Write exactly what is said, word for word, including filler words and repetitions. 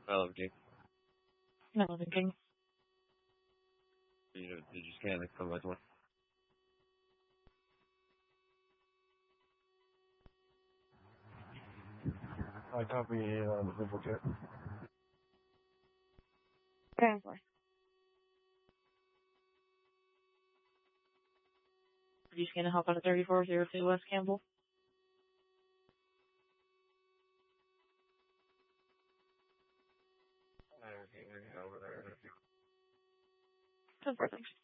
Oh, okay. No, thinking. You know, did you scan the come back one? I copy uh, the duplicate. Okay, sorry. Are you going to help out at thirty-four oh two West Campbell? Okay, over there. ten four, thanks.